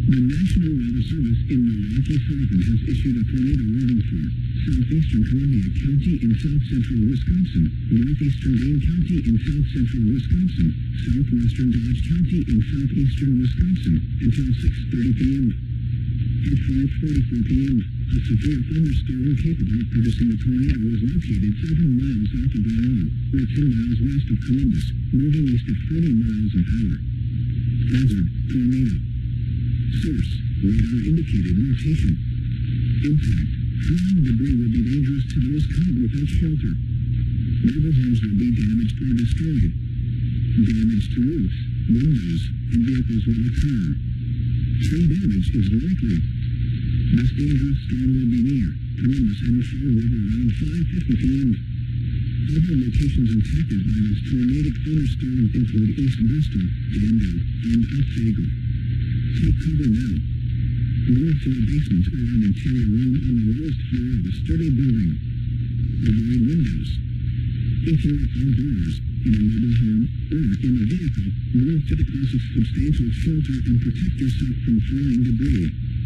The National Weather Service in Milwaukee Sullivan has issued a tornado warning for southeastern Columbia County in south-central Wisconsin, northeastern Dane County in south-central Wisconsin, southwestern Dodge County in southeastern Wisconsin, until 6:30 p.m. At 5:44 p.m., a severe thunderstorm capable of producing a tornado was located 7 miles south of Bayonne, or 10 miles west of Columbus, moving east at 40 miles an hour. Hazard: tornado. Source: radar indicated rotation. Impact: flying debris will be dangerous to those caught without shelter. Mobile homes will be damaged or destroyed. Damage to roofs, windows, and vehicles will occur. Tree damage is likely. This dangerous storm will be near Columbus and Fall River around 5:50 p.m. Other locations impacted by this tornadic thunderstorm include East Bristol, Danville, and Otsego. Take cover now. Lower floor basement or an interior room on the lowest floor of a sturdy building. Avoid windows. If you are outdoors, in a mobile home, or in a vehicle, move to the closest substantial shelter and protect yourself from flying debris.